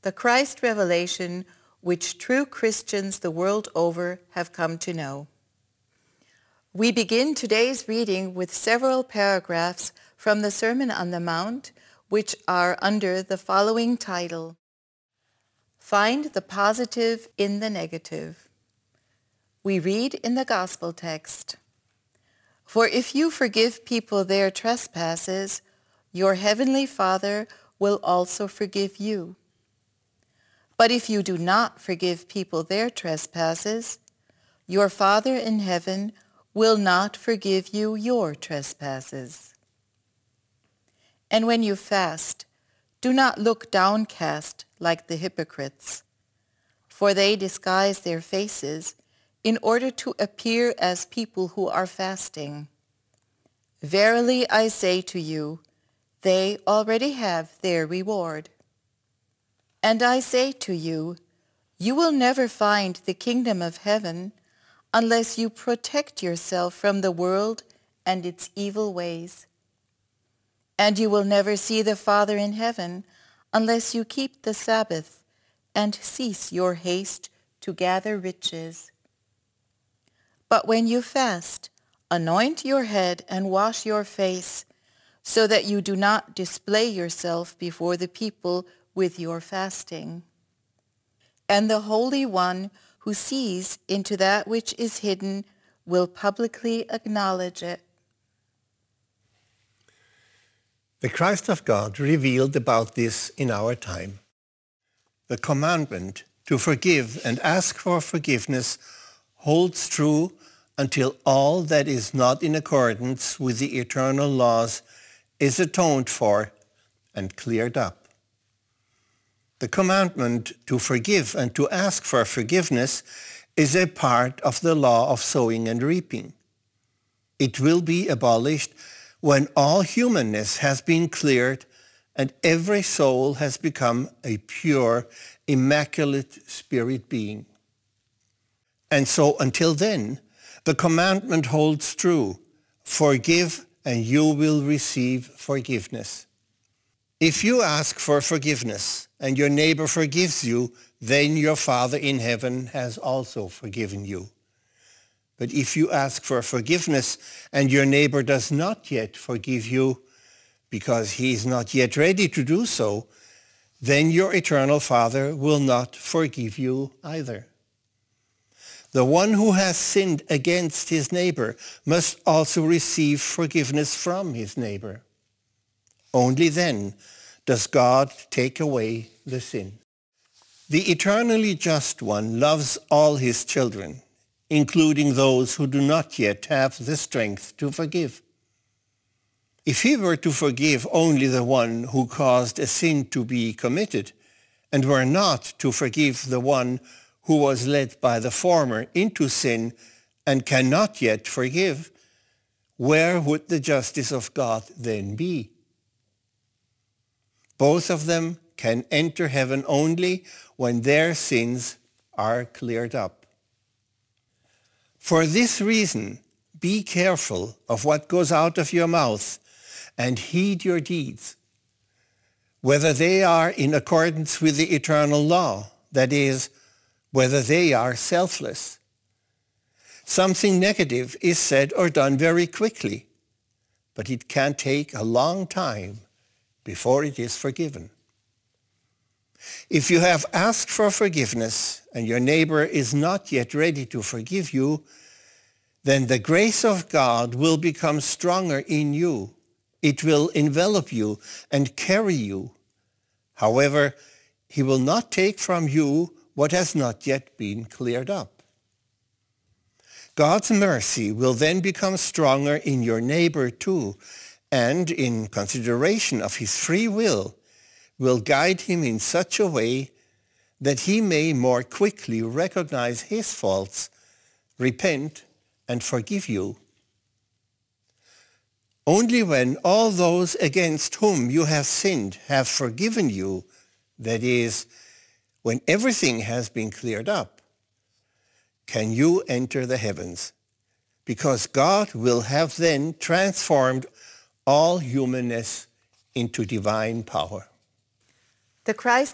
the Christ revelation which true Christians the world over have come to know. We begin today's reading with several paragraphs from the Sermon on the Mount, which are under the following title: Find the positive in the negative. We read in the Gospel text, "For if you forgive people their trespasses, your heavenly Father will also forgive you. But if you do not forgive people their trespasses, your Father in heaven will not forgive you your trespasses. And when you fast, do not look downcast like the hypocrites, for they disguise their faces in order to appear as people who are fasting. Verily I say to you, they already have their reward. And I say to you, you will never find the kingdom of heaven unless you protect yourself from the world and its evil ways. And you will never see the Father in heaven unless you keep the Sabbath and cease your haste to gather riches. But when you fast, anoint your head and wash your face, so that you do not display yourself before the people with your fasting. And the Holy One who sees into that which is hidden will publicly acknowledge it." The Christ of God revealed about this in our time. The commandment to forgive and ask for forgiveness holds true until all that is not in accordance with the eternal laws is atoned for and cleared up. The commandment to forgive and to ask for forgiveness is a part of the law of sowing and reaping. It will be abolished when all humanness has been cleared and every soul has become a pure, immaculate spirit being. And so until then, the commandment holds true: forgive and you will receive forgiveness. If you ask for forgiveness and your neighbor forgives you, then your Father in heaven has also forgiven you. But if you ask for forgiveness and your neighbor does not yet forgive you because he is not yet ready to do so, then your eternal Father will not forgive you either. The one who has sinned against his neighbor must also receive forgiveness from his neighbor. Only then does God take away the sin. The eternally just one loves all his children, including those who do not yet have the strength to forgive. If he were to forgive only the one who caused a sin to be committed, and were not to forgive the one who was led by the former into sin and cannot yet forgive, where would the justice of God then be? Both of them can enter heaven only when their sins are cleared up. For this reason, be careful of what goes out of your mouth and heed your deeds, whether they are in accordance with the eternal law, that is, whether they are selfless. Something negative is said or done very quickly, but it can take a long time before it is forgiven. If you have asked for forgiveness and your neighbor is not yet ready to forgive you, then the grace of God will become stronger in you. It will envelop you and carry you. However, he will not take from you what has not yet been cleared up. God's mercy will then become stronger in your neighbor too, and in consideration of his free will guide him in such a way that he may more quickly recognize his faults, repent, and forgive you. Only when all those against whom you have sinned have forgiven you, that is, when everything has been cleared up, can you enter the heavens, because God will have then transformed all humanness into divine power. The Christ